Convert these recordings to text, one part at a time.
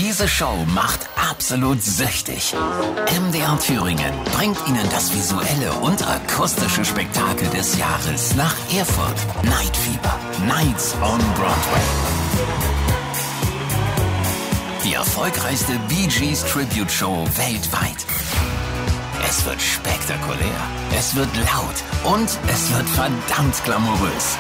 Diese Show macht absolut süchtig. MDR Thüringen bringt Ihnen das visuelle und akustische Spektakel des Jahres nach Erfurt. Night Fever. Nights on Broadway. Die erfolgreichste Bee Gees Tribute Show weltweit. Es wird spektakulär, es wird laut und es wird verdammt glamourös.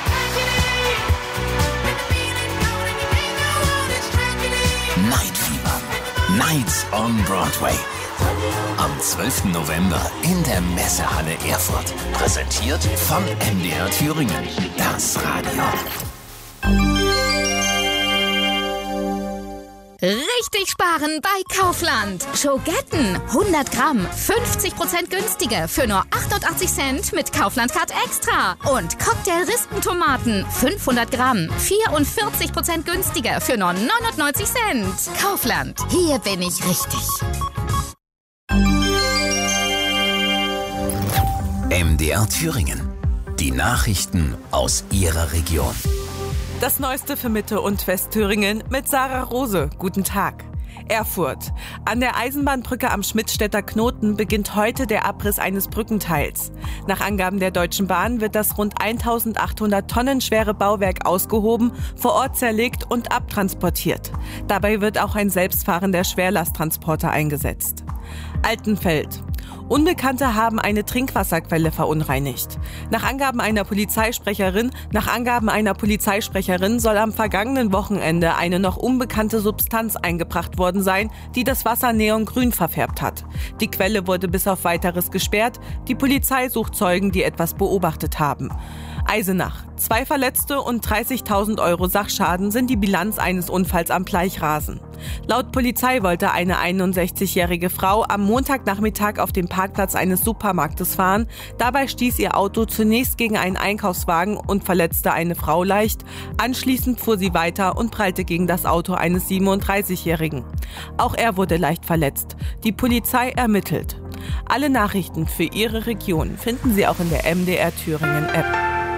Night Fever. Nights on Broadway. Am 12. November in der Messehalle Erfurt. Präsentiert von MDR Thüringen. Das Radio. Richtig sparen bei Kaufland. Schogetten 100 Gramm 50% günstiger für nur 88 Cent mit Kaufland Card Extra. Und Cocktail-Rispentomaten 500 Gramm 44% günstiger für nur 99 Cent. Kaufland, hier bin ich richtig. MDR Thüringen. Die Nachrichten aus Ihrer Region. Das Neueste für Mitte- und Westthüringen mit Sarah Rose. Guten Tag. Erfurt. An der Eisenbahnbrücke am Schmidtstädter Knoten beginnt heute der Abriss eines Brückenteils. Nach Angaben der Deutschen Bahn wird das rund 1800 Tonnen schwere Bauwerk ausgehoben, vor Ort zerlegt und abtransportiert. Dabei wird auch ein selbstfahrender Schwerlasttransporter eingesetzt. Altenfeld. Unbekannte haben eine Trinkwasserquelle verunreinigt. Nach Angaben einer Polizeisprecherin soll am vergangenen Wochenende eine noch unbekannte Substanz eingebracht worden sein, die das Wasser neongrün verfärbt hat. Die Quelle wurde bis auf Weiteres gesperrt. Die Polizei sucht Zeugen, die etwas beobachtet haben. Eisenach. 2 Verletzte und 30.000 € Sachschaden sind die Bilanz eines Unfalls am Bleichrasen. Laut Polizei wollte eine 61-jährige Frau am Montagnachmittag auf dem Parkplatz eines Supermarktes fahren. Dabei stieß ihr Auto zunächst gegen einen Einkaufswagen und verletzte eine Frau leicht. Anschließend fuhr sie weiter und prallte gegen das Auto eines 37-jährigen. Auch er wurde leicht verletzt. Die Polizei ermittelt. Alle Nachrichten für Ihre Region finden Sie auch in der MDR Thüringen App.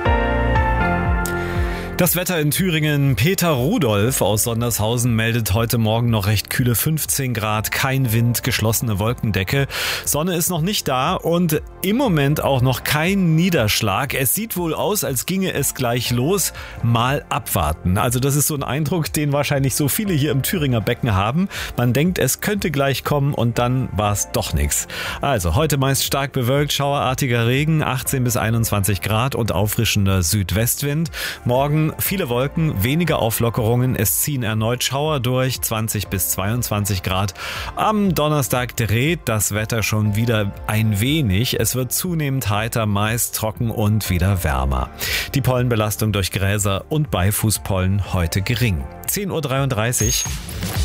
Das Wetter in Thüringen. Peter Rudolph aus Sondershausen meldet heute Morgen noch recht kühle 15 Grad, kein Wind, geschlossene Wolkendecke. Sonne ist noch nicht da und im Moment auch noch kein Niederschlag. Es sieht wohl aus, als ginge es gleich los. Mal abwarten. Also das ist so ein Eindruck, den wahrscheinlich so viele hier im Thüringer Becken haben. Man denkt, es könnte gleich kommen und dann war es doch nichts. Also heute meist stark bewölkt, schauerartiger Regen, 18 bis 21 Grad und auffrischender Südwestwind. Morgen viele Wolken, weniger Auflockerungen, es ziehen erneut Schauer durch, 20 bis 22 Grad. Am Donnerstag dreht das Wetter schon wieder ein wenig. Es wird zunehmend heiter, meist trocken und wieder wärmer. Die Pollenbelastung durch Gräser und Beifußpollen heute gering. 10.33 Uhr.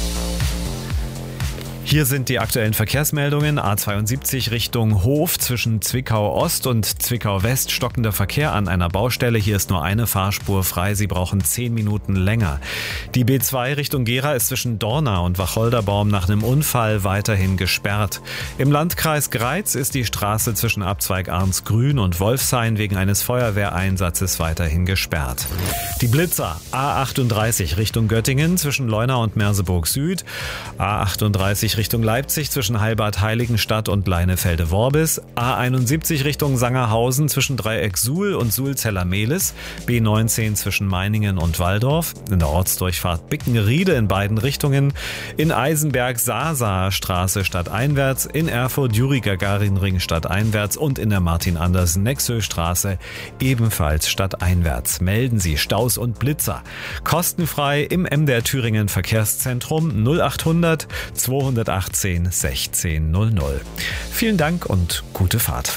Hier sind die aktuellen Verkehrsmeldungen. A72 Richtung Hof zwischen Zwickau Ost und Zwickau West stockender Verkehr an einer Baustelle. Hier ist nur eine Fahrspur frei. Sie brauchen 10 Minuten länger. Die B2 Richtung Gera ist zwischen Dorna und Wacholderbaum nach einem Unfall weiterhin gesperrt. Im Landkreis Greiz ist die Straße zwischen Abzweig Arnsgrün und Wolfshain wegen eines Feuerwehreinsatzes weiterhin gesperrt. Die Blitzer A38 Richtung Göttingen zwischen Leuna und Merseburg Süd. A38 Richtung Leipzig zwischen Heilbad-Heiligenstadt und Leinefelde-Worbis, A71 Richtung Sangerhausen zwischen Dreieck Suhl und Suhl-Zellermehlis, B19 zwischen Meiningen und Walldorf, in der Ortsdurchfahrt Bickenriede in beiden Richtungen, in Eisenberg Sasa-Straße stadteinwärts, in Erfurt Juri-Gagarin-Ring stadteinwärts und in der Martin-Andersen-Nexö-Straße ebenfalls stadteinwärts. Melden Sie Staus und Blitzer. Kostenfrei im MDR Thüringen Verkehrszentrum 0800 218 1600. Vielen Dank und gute Fahrt.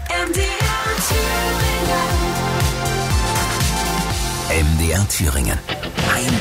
MDR Thüringen.